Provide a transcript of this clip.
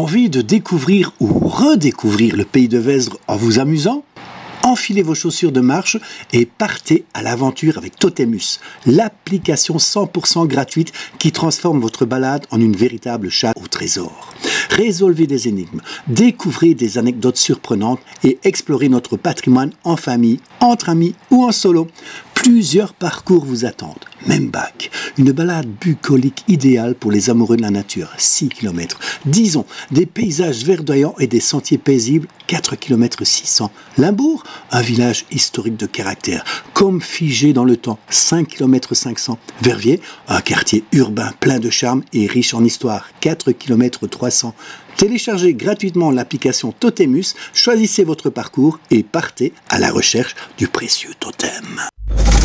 Envie de découvrir ou redécouvrir le pays de Vesdre en vous amusant ? Enfilez vos chaussures de marche et partez à l'aventure avec Totemus, l'application 100% gratuite qui transforme votre balade en une véritable chasse au trésor. Résolvez des énigmes, découvrez des anecdotes surprenantes et explorez notre patrimoine en famille, entre amis ou en solo. Plusieurs parcours vous attendent. Membach, une balade bucolique idéale pour les amoureux de la nature, 6 km. Disons, des paysages verdoyants et des sentiers paisibles, 4 km 600. Limbourg, un village historique de caractère, comme figé dans le temps, 5 km 500. Verviers, un quartier urbain plein de charme et riche en histoire, 4 km 300. Téléchargez gratuitement l'application Totemus, choisissez votre parcours et partez à la recherche du précieux totem.